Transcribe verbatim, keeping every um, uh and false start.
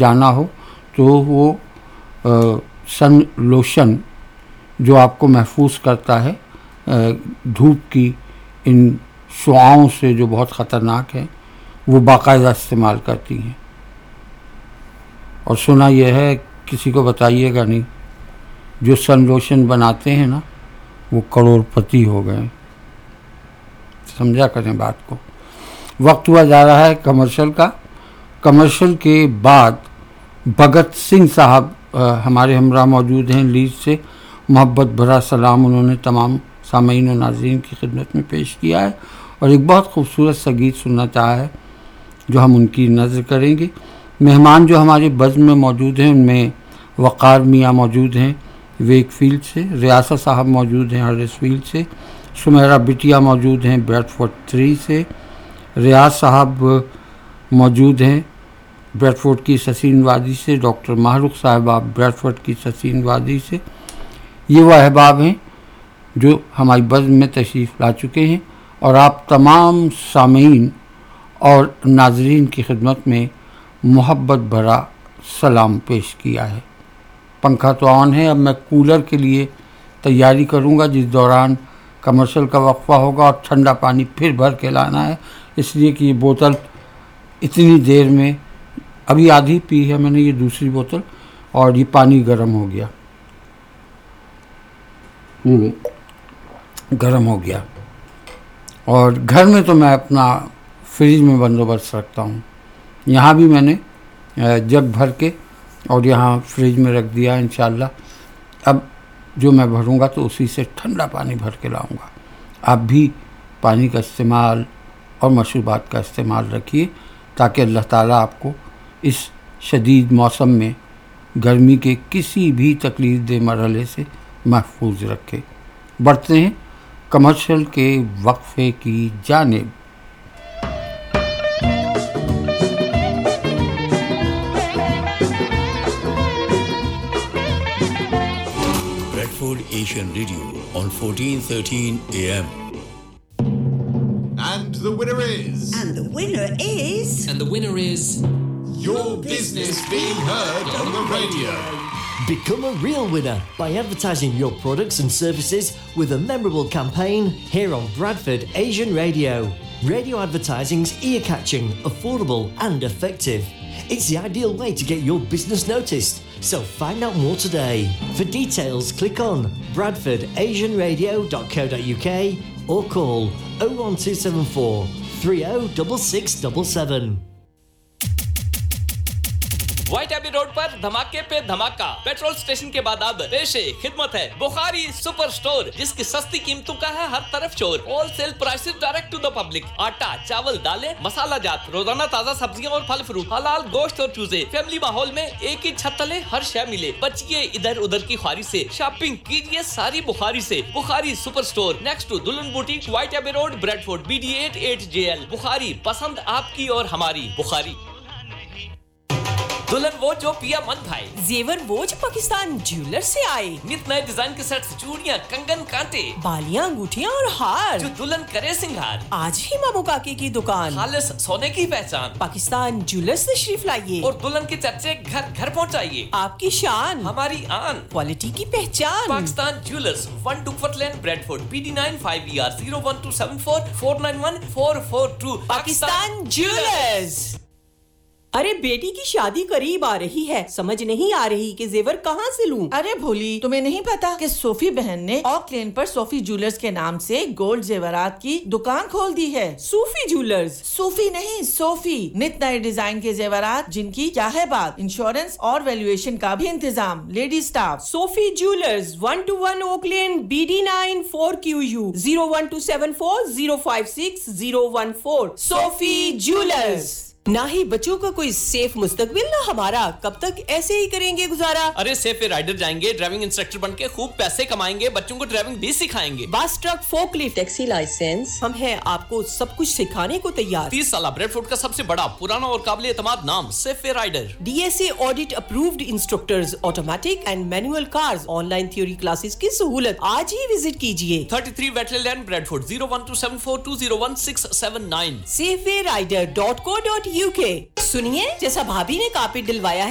جانا ہو تو وہ سن لوشن جو آپ کو محفوظ کرتا ہے دھوپ کی ان شعاؤں سے جو بہت خطرناک ہیں، وہ باقاعدہ استعمال کرتی ہیں. اور سنا یہ ہے، کسی کو بتائیے گا نہیں، جو سن لوشن بناتے ہیں نا وہ کروڑ پتی ہو گئے. سمجھا کریں بات کو. وقت ہوا جا رہا ہے کمرشل کا. کمرشل کے بعد بھگت سنگھ صاحب ہمارے ہمراہ موجود ہیں لیڈ سے. محبت بھرا سلام انہوں نے تمام سامعین و ناظرین کی خدمت میں پیش کیا ہے، اور ایک بہت خوبصورت سا گیت سننا چاہا ہے جو ہم ان کی نظر کریں گے. مہمان جو ہمارے بزم میں موجود ہیں ان میں وقار میاں موجود ہیں ویک فیلڈ سے، ریاست صاحب موجود ہیں ہرس فیلڈ سے، سمیرہ بٹیا موجود ہیں بریڈ فورڈ تھری سے، ریاض صاحب موجود ہیں بریڈ فورڈ کی سسین وادی سے، ڈاکٹر ماہرخ صاحبہ بریڈ فورڈ کی سسین وادی سے. یہ وہ احباب ہیں جو ہماری بزم میں تشریف لا چکے ہیں، اور آپ تمام سامعین اور ناظرین کی خدمت میں محبت بھرا سلام پیش کیا ہے. پنکھا تو آن ہے، اب میں کولر کے لیے تیاری کروں گا جس دوران کمرشل کا وقفہ ہوگا، اور ٹھنڈا پانی پھر بھر کے لانا ہے، اس لیے کہ یہ بوتل اتنی دیر میں ابھی آدھی پی ہے میں نے یہ دوسری بوتل، اور یہ پانی گرم ہو گیا گرم ہو گیا اور گھر میں تو میں اپنا فریج میں بندوبست رکھتا ہوں. یہاں بھی میں نے جگ بھر کے اور یہاں فریج میں رکھ دیا انشاءاللہ. اب جو میں بھروں گا تو اسی سے ٹھنڈا پانی بھر کے لاؤں گا. آپ بھی پانی کا استعمال اور مشروبات کا استعمال رکھیے تاکہ اللہ تعالیٰ آپ کو اس شدید موسم میں گرمی کے کسی بھی تکلیف دہ مرحلے سے محفوظ رکھے. بڑھتے ہیں کمرشل کے وقفے کی جانب. Bradford Asian Radio on fourteen thirteen A M. And the winner is... And the winner is... And the winner is... Your business being heard on the radio. Become a real winner by advertising your products and services with a memorable campaign here on Bradford Asian Radio. Radio advertising's ear-catching, affordable and effective. It's the ideal way to get your business noticed. So find out more today. For details, click on bradford asian radio dot co dot uk or call oh one two seven four three oh six six seven seven. White Abbey road پر دھماکے پہ دھماکہ. Petrol station کے بعد اب پیش خدمت ہے بخاری super store, جس کی سستی قیمتوں کا ہے ہر طرف شور. Whole cell prices direct to the public. آٹا، چاول، دالیں، مسالہ جات، روزانہ تازہ سبزیاں اور پھل فروٹ، حلال گوشت اور چوزے. فیملی ماحول میں ایک ہی چھت تلے ہر شے ملے. بچیے ادھر ادھر کی خواری سے، شاپنگ کیجیے ساری بخاری سے. بخاری سپر سٹور نیکسٹ ٹو دلہن boutique, white Abbey road, bread Ford, B D at at J L. بخاری، پسند آپ کی اور ہماری. بخاری. دلہن وہ جو پیا من بھائی، زیور وہ جو پاکستان جیولر سے آئے. نت نئے ڈیزائن کے سیٹس، چوڑیاں، کنگن، کانٹے، بالیاں، انگوٹھیاں اور ہار، جو دلہن کرے سنگھار. آج ہی مامو کاکے کی دکان، خالص سونے کی پہچان. پاکستان جیولر سے تشریف لائیے اور دلہن کے چرچے گھر گھر پہنچائیے. آپ کی شان، ہماری آن، کوالٹی کی پہچان. Pakistan jewellers, one ڈوکفٹ lane, bread Ford, B D nine five E R zero one to seven four four nine one four four to. Pakistan jewellers. ارے بیٹی کی شادی قریب آ رہی ہے، سمجھ نہیں آ رہی کہ زیور کہاں سے لوں. ارے بھولی، تمہیں نہیں پتا کہ صوفی بہن نے اوک لین پر صوفی جولرز کے نام سے گولڈ زیورات کی دکان کھول دی ہے. صوفی جولرز؟ صوفی نہیں، صوفی. نت نئے ڈیزائن کے زیورات جن کی کیا ہے بات. انشورنس اور ویلیویشن کا بھی انتظام. Lady staff. Sufi jewellers, one to one okay lane, B D nine four Q you, zero one to seven four zero five six zero one four. Sufi jewellers. نہ ہی بچوں کا کوئی سیف مستقبل نہ ہمارا، کب تک ایسے ہی کریں گے گزارا. ارے سیف رائڈر جائیں گے، ڈرائیونگ انسٹرکٹر بن کے خوب پیسے کمائیں گے، بچوں کو ڈرائیونگ بھی سکھائیں گے. بس truck, fork lift, taxi licence, ہم ہیں آپ کو سب کچھ سکھانے کو تیار. تیس سالہ بریڈ فورڈ کا سب سے بڑا، پرانا اور قابل اعتماد نام safe rider. D S A audit approved instructors, automatic and Manuel cars. On line theory classes کی سہولت. آج ہی وزٹ کیجیے. Thirty three ویٹلے lane, bread Ford, zero one to seven four to zero one six seven nine. Safe rider dot کو dot you کے. سنیے، جیسا بھابھی نے کارپیٹ ڈلوایا ہے